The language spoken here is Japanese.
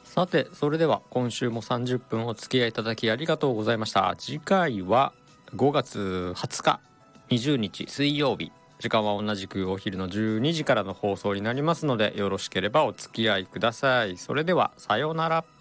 さて、それでは今週も30分お付き合いいただきありがとうございました。次回は5月20日20日水曜日、時間は同じくお昼の12時からの放送になりますので、よろしければお付き合いください。それではさようなら。